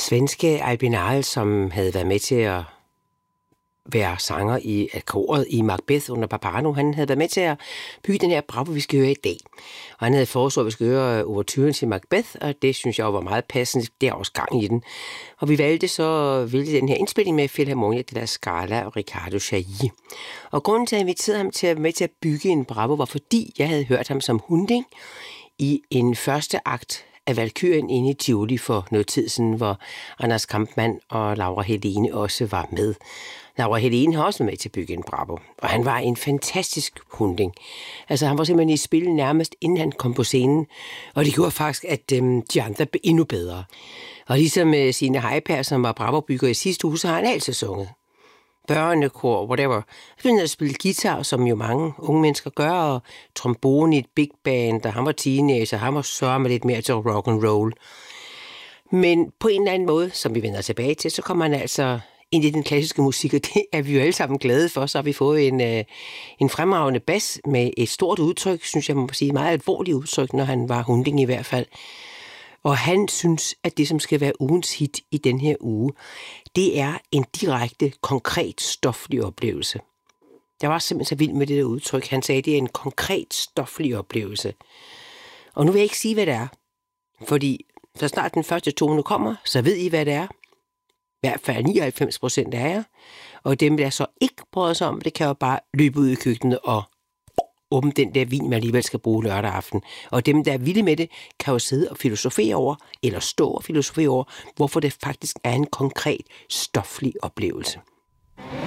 svenske Albin Arel, som havde været med til at være sanger i koret i Macbeth under Pappano. Han havde været med til at bygge den her Bravo, vi skal høre i dag. Og han havde foreslået, at vi skal høre ouverturen til Macbeth, og det synes jeg var meget passende. Der er også gang i den. Og vi valgte den her indspilning med Filharmonia della Scala og Riccardo Chailly. Og grunden til, at jeg inviterede ham til at være med til at bygge en Bravo, var fordi jeg havde hørt ham som hunding i en første akt af Valkyrien inde i Tivoli for noget tid siden, hvor Anders Kampmann og Laura Helene også var med. Laura Helene har også været med til at bygge en Bravo, og han var en fantastisk hunding. Altså, han var simpelthen i spil nærmest, inden han kom på scenen, og det gjorde faktisk, at de andre blev endnu bedre. Og ligesom Signe Heiberg, som var Bravo-bygger i sidste uge, så har han altid sunget. Børnekor, whatever. Han havde spillet guitar, som jo mange unge mennesker gør, og trombone i et big band, og han var teenager, han var sørme lidt mere til rock and roll. Men på en eller anden måde, som vi vender tilbage til, så kommer han altså ind i den klassiske musik, og det er vi jo alle sammen glade for. Så har vi fået en fremragende bas med et stort udtryk, synes jeg må sige, et meget alvorligt udtryk, når han var hunding i hvert fald. Og han synes, at det, som skal være ugens hit i den her uge, det er en direkte, konkret, stoflig oplevelse. Jeg var simpelthen så vild med det der udtryk. Han sagde, at det er en konkret, stoflig oplevelse. Og nu vil jeg ikke sige, hvad det er. Fordi så snart den første tone kommer, så ved I, hvad det er. I hvert fald 99% af jer. Og dem, der så ikke bryder sig om, det kan jo bare løbe ud i køkkenet og åbne den der vin, man alligevel skal bruge lørdag aften. Og dem, der er vilde med det, kan jo sidde og filosofere over, eller stå og filosofere over, hvorfor det faktisk er en konkret, stoflig oplevelse.